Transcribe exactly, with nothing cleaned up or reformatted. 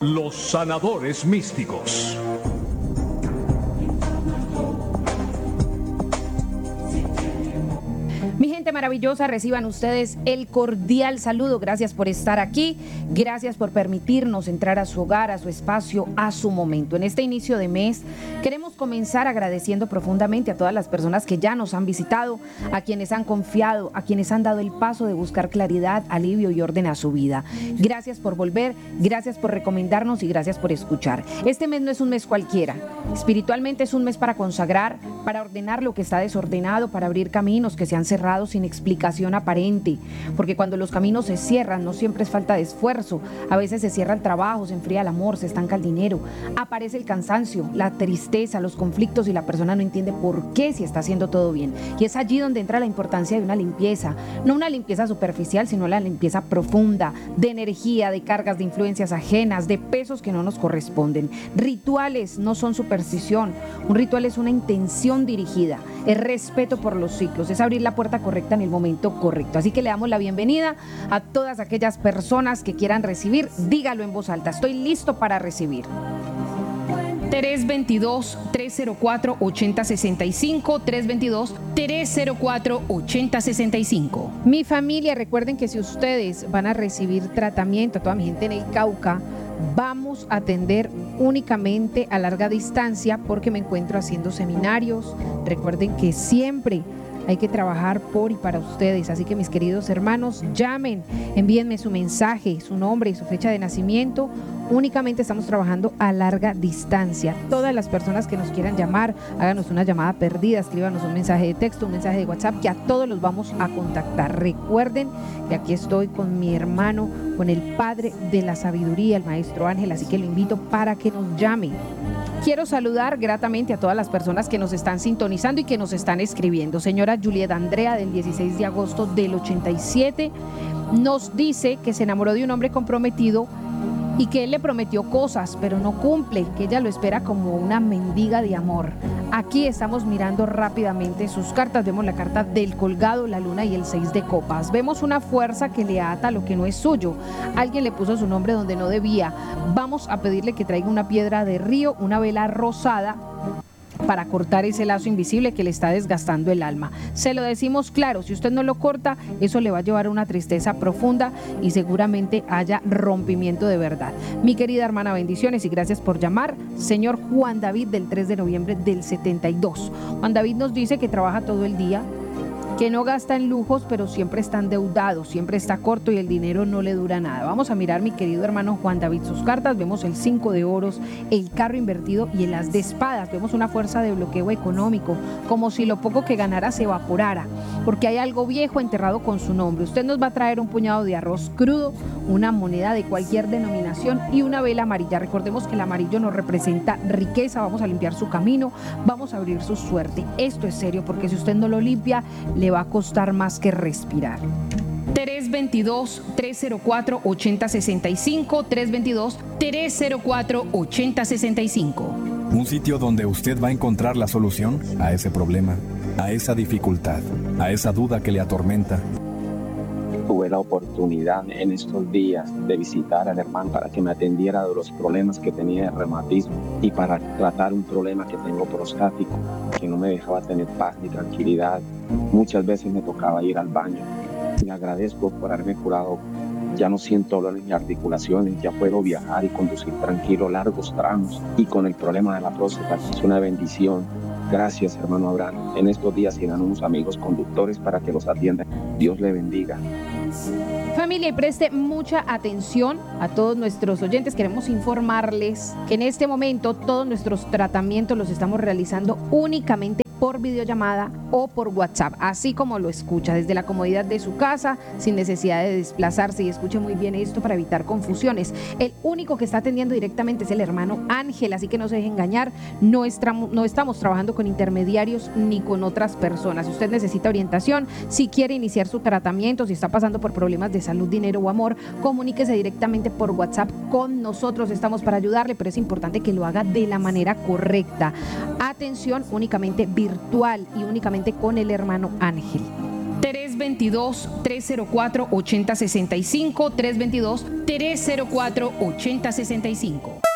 Los sanadores místicos. Mi gente maravillosa, reciban ustedes el cordial saludo. Gracias por estar aquí, gracias por permitirnos entrar a su hogar, a su espacio, a su momento. En este inicio de mes queremos comenzar agradeciendo profundamente a todas las personas que ya nos han visitado, a quienes han confiado, a quienes han dado el paso de buscar claridad, alivio y orden a su vida. Gracias por volver, gracias por recomendarnos y gracias por escuchar. Este mes no es un mes cualquiera. Espiritualmente es un mes para consagrar, para ordenar lo que está desordenado, para abrir caminos que se han cerrado sin explicación aparente, porque cuando los caminos se cierran no siempre es falta de esfuerzo, a veces se cierra el trabajo, se enfría el amor, se estanca el dinero, aparece el cansancio, la tristeza, los conflictos y la persona no entiende por qué si está haciendo todo bien. Y es allí donde entra la importancia de una limpieza, no una limpieza superficial, sino la limpieza profunda, de energía, de cargas, de influencias ajenas, de pesos que no nos corresponden. Rituales no son superstición, un ritual es una intención dirigida, es respeto por los ciclos, es abrir la puerta correcta en el momento correcto. Así que le damos la bienvenida a todas aquellas personas que quieran recibir. Dígalo en voz alta: estoy listo para recibir. tres dos dos, tres cero cuatro, ocho cero seis cinco, tres dos dos, tres cero cuatro, ocho cero seis cinco. Mi familia, recuerden que si ustedes van a recibir tratamiento, toda mi gente en el Cauca, vamos a atender únicamente a larga distancia porque me encuentro haciendo seminarios. Recuerden que siempre hay que trabajar por y para ustedes, así que mis queridos hermanos, llamen, envíenme su mensaje, su nombre y su fecha de nacimiento. Únicamente estamos trabajando a larga distancia. Todas las personas que nos quieran llamar, háganos una llamada perdida, escríbanos un mensaje de texto, un mensaje de WhatsApp, que a todos los vamos a contactar. Recuerden que aquí estoy con mi hermano, con el Padre de la Sabiduría, el Maestro Ángel, así que lo invito para que nos llame. Quiero saludar gratamente a todas las personas que nos están sintonizando y que nos están escribiendo. Señora Juliet Andrea, del dieciséis de agosto del ochenta y siete, nos dice que se enamoró de un hombre comprometido y que él le prometió cosas, pero no cumple, que ella lo espera como una mendiga de amor. Aquí estamos mirando rápidamente sus cartas. Vemos la carta del colgado, la luna y el seis de copas. Vemos una fuerza que le ata lo que no es suyo. Alguien le puso su nombre donde no debía. Vamos a pedirle que traiga una piedra de río, una vela rosada, para cortar ese lazo invisible que le está desgastando el alma. Se lo decimos claro, si usted no lo corta, eso le va a llevar a una tristeza profunda y seguramente haya rompimiento de verdad. Mi querida hermana, bendiciones y gracias por llamar. Señor Juan David, del tres de noviembre del setenta y dos. Juan David nos dice que trabaja todo el día, que no gasta en lujos, pero siempre está endeudado, siempre está corto y el dinero no le dura nada. Vamos a mirar, mi querido hermano Juan David, sus cartas. Vemos el cinco de oros, el carro invertido y el as de espadas. Vemos una fuerza de bloqueo económico, como si lo poco que ganara se evaporara, porque hay algo viejo enterrado con su nombre. Usted nos va a traer un puñado de arroz crudo, una moneda de cualquier denominación y una vela amarilla. Recordemos que el amarillo nos representa riqueza. Vamos a limpiar su camino, vamos a abrir su suerte. Esto es serio, porque si usted no lo limpia, le va a costar más que respirar. tres dos dos, tres cero cuatro, ocho cero seis cinco, tres dos dos, tres cero cuatro, ocho cero seis cinco. Un sitio donde usted va a encontrar la solución a ese problema, a esa dificultad, a esa duda que le atormenta. Tuve la oportunidad en estos días de visitar al hermano para que me atendiera de los problemas que tenía de reumatismo y para tratar un problema que tengo prostático, que no me dejaba tener paz ni tranquilidad. Muchas veces me tocaba ir al baño. Le agradezco por haberme curado. Ya no siento dolor en mis articulaciones, ya puedo viajar y conducir tranquilo largos tramos. Y con el problema de la próstata es una bendición. Gracias, hermano Abraham. En estos días irán unos amigos conductores para que los atiendan. Dios le bendiga. Familia, y preste mucha atención a todos nuestros oyentes. Queremos informarles que en este momento todos nuestros tratamientos los estamos realizando únicamente por videollamada o por WhatsApp, así como lo escucha, desde la comodidad de su casa, sin necesidad de desplazarse. Y escuche muy bien esto para evitar confusiones. El único que está atendiendo directamente es el hermano Ángel, así que no se deje engañar. No, estamos, no estamos trabajando con intermediarios ni con otras personas. Si usted necesita orientación, si quiere iniciar su tratamiento, si está pasando por problemas de salud, dinero o amor, comuníquese directamente por WhatsApp con nosotros. Estamos para ayudarle, pero es importante que lo haga de la manera correcta. Atención, únicamente virtual y únicamente con el hermano Ángel. tres dos dos, tres cero cuatro, ocho cero seis cinco, tres dos dos, tres cero cuatro, ocho cero seis cinco.